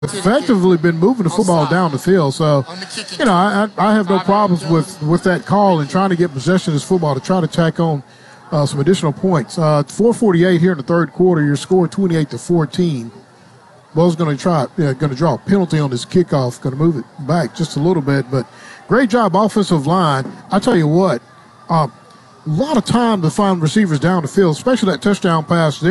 effectively been moving the football down the field. So, I have no problems with that call and trying to get possession of this football to try to tack on some additional points. 4:48 here in the third quarter. Your score 28-14. Bo's going to draw a penalty on this kickoff. Going to move it back just a little bit, but great job offensive line. I tell you what, a lot of time to find receivers down the field, especially that touchdown pass there.